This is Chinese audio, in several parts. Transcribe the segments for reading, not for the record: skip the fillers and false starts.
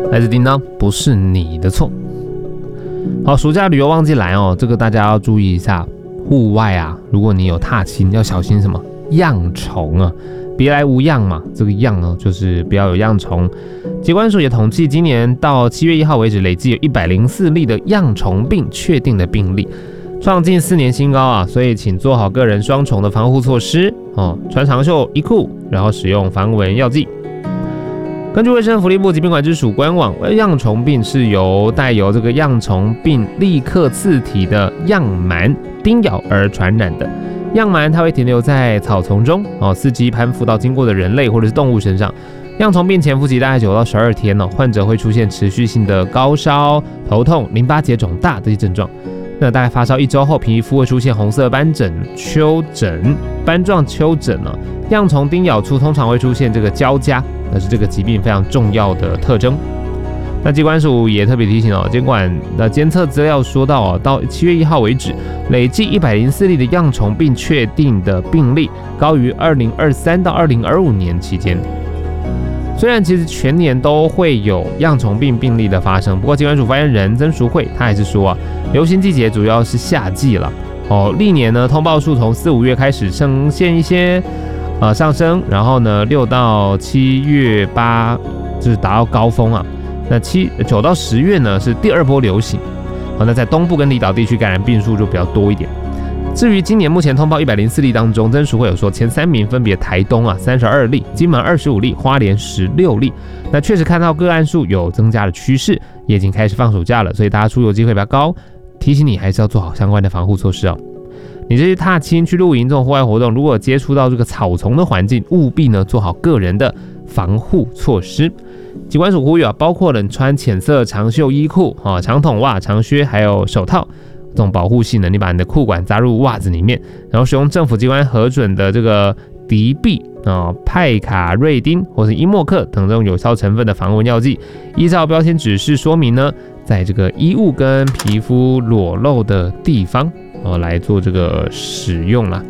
孩子叮当，不是你的错。好，暑假旅游旺季来哦，这个大家要注意一下。户外啊，如果你有踏青，要小心什么？恙虫啊，别来无恙嘛。这个恙呢，就是不要有恙虫。疾管署也统计，今年到7月1号为止，累计有104例的恙虫病确定的病例，创近4年新高啊。所以请做好个人双重的防护措施哦，穿长袖衣裤，然后使用防蚊药剂。根据卫生福利部疾病管制署官网，恙虫病是由带有这个恙虫病立刻刺体的恙螨叮咬而传染的。恙螨它会停留在草丛中哦，伺机攀附到经过的人类或者是动物身上。恙虫病潜伏期大概9到12天哦，患者会出现持续性的高烧、头痛、淋巴结肿大这些症状。那大概发烧1周后，皮肤会出现红色斑疹、丘疹、斑状丘疹哦。恙虫叮咬处通常会出现这个交加，那是这个疾病非常重要的特征。那疾管署也特别提醒哦，监管的监测资料说到哦，到7月1号为止，累计104例的恙虫病确定的病例，高于2023到2025年期间。虽然其实全年都会有恙虫病病例的发生，不过疾管署发言人曾淑慧他还是说啊，流行季节主要是夏季了哦，历年呢通报数从4、5月开始呈现一些上升，然后呢6到7月8就是达到高峰啊。那9到10月呢是第2波流行，好，那在东部跟离岛地区感染病数就比较多一点。至于今年目前通报104例当中，曾淑慧有说前3名分别台东啊32例，金门25例，花莲16例。那确实看到个案数有增加的趋势，也已经开始放暑假了，所以大家出游机会比较高，提醒你还是要做好相关的防护措施哦。你这些踏青、去露营这种户外活动，如果接触到这个草丛的环境，务必呢做好个人的防护措施。疾管署呼吁啊，包括了穿浅色长袖衣裤、长筒袜、长靴，还有手套这种保护性呢，你把你的裤管扎入袜子里面，然后使用政府机关核准的这个敌避派卡瑞丁或是伊莫克等这种有效成分的防蚊药剂，依照标签指示说明呢，在这个衣物跟皮肤裸露的地方来做这个使用啦。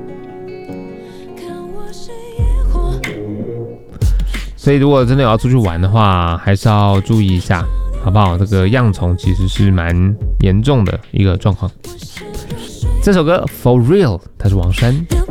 所以如果真的要出去玩的话，还是要注意一下，好不好？这个恙虫其实是蛮严重的一个状况。这首歌 For Real， 它是王珊。